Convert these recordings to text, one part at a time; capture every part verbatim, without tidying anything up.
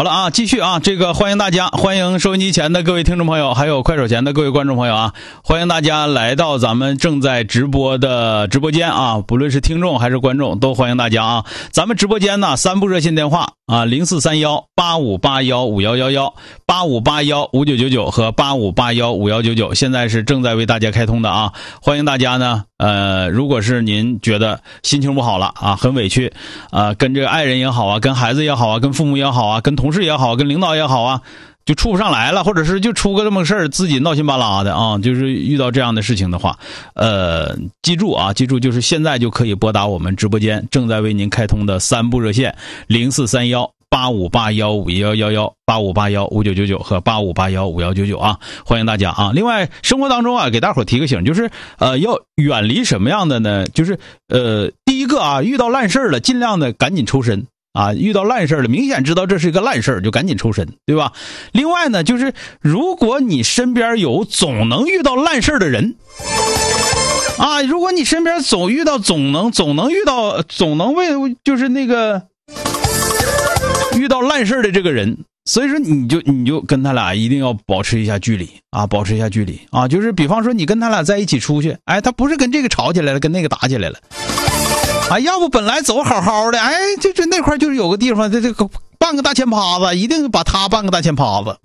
好了啊，继续啊，这个欢迎大家，欢迎收音机前的各位听众朋友，还有快手前的各位观众朋友啊，欢迎大家来到咱们正在直播的直播间啊，不论是听众还是观众，都欢迎大家啊。咱们直播间呢，三部热线电话啊，零四三幺八五八幺五幺幺幺、八五八幺五九九九和八五八幺五幺九九，现在是正在为大家开通的啊，欢迎大家呢。呃，如果是您觉得心情不好了啊，很委屈啊，跟这个爱人也好啊，跟孩子也好啊，跟父母也好啊，跟同事也好，跟领导也好啊，就处不上来了，或者是就出个这么个事儿，自己闹心巴拉的啊，就是遇到这样的事情的话，呃，记住啊，记住，就是现在就可以拨打我们直播间正在为您开通的三部热线零四三幺八五八幺五幺幺幺、八五八幺五九九九和八五八幺五幺九九啊，欢迎大家啊！另外，生活当中啊，给大伙儿提个醒，就是呃，要远离什么样的呢？就是呃，第一个啊，遇到烂事儿了，尽量的赶紧抽身。啊，遇到烂事了，明显知道这是一个烂事儿，就赶紧抽身，对吧？另外呢，就是如果你身边有总能遇到烂事儿的人，啊，如果你身边总遇到总能总能遇到总能为就是那个遇到烂事儿的这个人，所以说你就你就跟他俩一定要保持一下距离啊，保持一下距离啊，就是比方说你跟他俩在一起出去，哎，他不是跟这个吵起来了，跟那个打起来了。啊，要不本来走好好的，哎，这这那块就是有个地方，这这个半个大前趴子，一定把他半个大前趴子。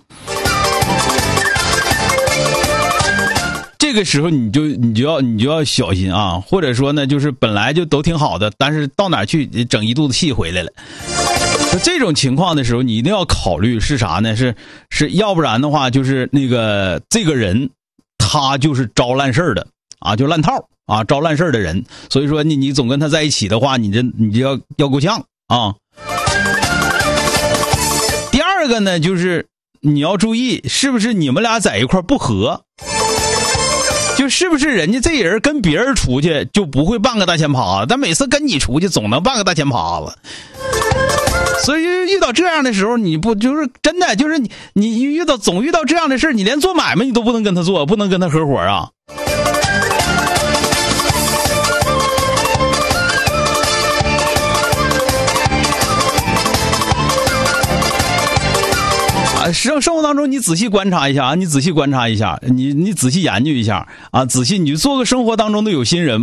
这个时候你就你就要你就要小心啊，或者说呢，就是本来就都挺好的，但是到哪去整一肚子气回来了。就这种情况的时候，你一定要考虑是啥呢？是是要不然的话，就是那个这个人他就是招烂事儿的啊，就烂套。啊，招烂事儿的人，所以说你你总跟他在一起的话，你这你就要要够呛啊。第二个呢，就是你要注意，是不是你们俩在一块不合，就是不是人家这人跟别人出去就不会半个大前趴子，但每次跟你出去总能半个大前趴子。所以遇到这样的时候，你不就是真的就是你你遇到总遇到这样的事，你连做买卖你都不能跟他做，不能跟他合伙啊。生生活当中，你仔细观察一下啊，你仔细观察一下，你你仔细研究一下啊，仔细你就做个生活当中的有心人。